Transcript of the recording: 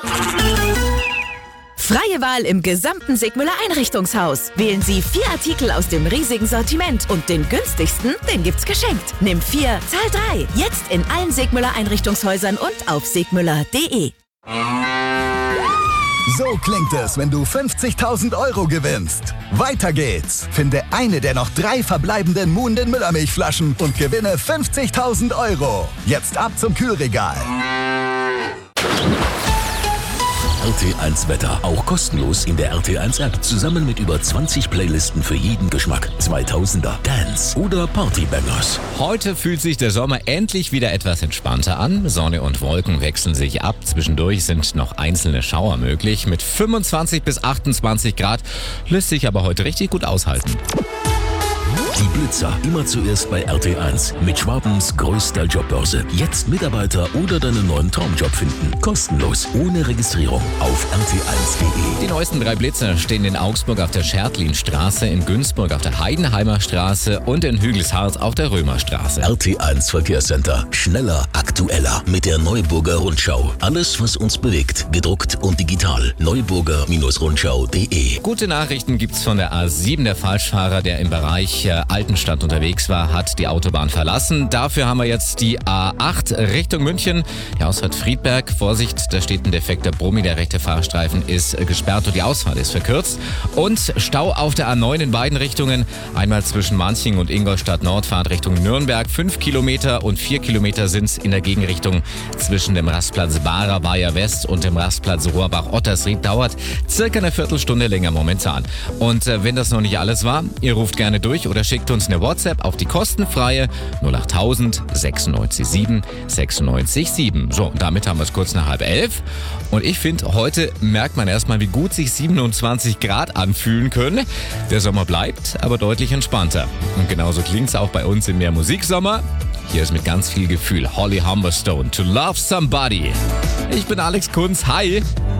Freie Wahl im gesamten Sigmüller Einrichtungshaus. Wählen Sie 4 Artikel aus dem riesigen Sortiment und den günstigsten, den gibt's geschenkt. Nimm 4, zahl 3. Jetzt in allen Sigmüller Einrichtungshäusern und auf sigmüller.de. So klingt es, wenn du 50.000 € gewinnst. Weiter geht's. Finde eine der noch 3 verbleibenden Muhnden Müllermilchflaschen und gewinne 50.000 €. Jetzt ab zum Kühlregal. RT1 Wetter, auch kostenlos in der RT1 App, zusammen mit über 20 Playlisten für jeden Geschmack. 2000er, Dance oder Partybangers. Heute fühlt sich der Sommer endlich wieder etwas entspannter an. Sonne und Wolken wechseln sich ab. Zwischendurch sind noch einzelne Schauer möglich. Mit 25 bis 28 Grad lässt sich aber heute richtig gut aushalten. Die Blitzer, immer zuerst bei RT1 mit Schwabens größter Jobbörse. Jetzt Mitarbeiter oder deinen neuen Traumjob finden. Kostenlos, ohne Registrierung auf rt1.de. Die neuesten 3 Blitzer stehen in Augsburg auf der Schertlinstraße, in Günzburg auf der Heidenheimer Straße und in Hügelshardt auf der Römerstraße. RT1 Verkehrscenter. Schneller, aktueller mit der Neuburger Rundschau. Alles, was uns bewegt, gedruckt und digital. Neuburger-Rundschau.de. Gute Nachrichten gibt's von der A7. Der Falschfahrer, der im Bereich Altenstadt unterwegs war, hat die Autobahn verlassen. Dafür haben wir jetzt die A8 Richtung München. Die Ausfahrt Friedberg. Vorsicht, da steht ein defekter Brummi. Der rechte Fahrstreifen ist gesperrt und die Ausfahrt ist verkürzt. Und Stau auf der A9 in beiden Richtungen. Einmal zwischen Manching und Ingolstadt Nordfahrt Richtung Nürnberg. 5 Kilometer und 4 Kilometer sind es in der Gegenrichtung zwischen dem Rastplatz Barer Bayer West und dem Rastplatz Rohrbach-Ottersried. Dauert circa eine Viertelstunde länger momentan. Und wenn das noch nicht alles war, ihr ruft gerne durch oder schickt uns eine WhatsApp auf die kostenfreie 08000 96 7 96 7. So, und damit haben wir es kurz nach 10:30. Und ich finde, heute merkt man erstmal, wie gut sich 27 Grad anfühlen können. Der Sommer bleibt, aber deutlich entspannter. Und genauso klingt es auch bei uns im Mehr Musiksommer. Hier ist mit ganz viel Gefühl Holly Humberstone, To Love Somebody. Ich bin Alex Kunz, hi!